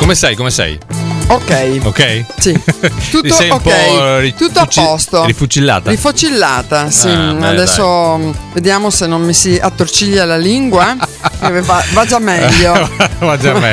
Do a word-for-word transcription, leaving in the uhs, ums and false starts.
Come sei? Come sei? Ok. Ok? Sì. Tutto sei un ok. po' ri- Tutto a fuci- posto. Rifucillata? Rifocillata, sì. Ah, beh, Adesso dai. vediamo se non mi si attorciglia la lingua. Va, va già meglio. Va già meglio.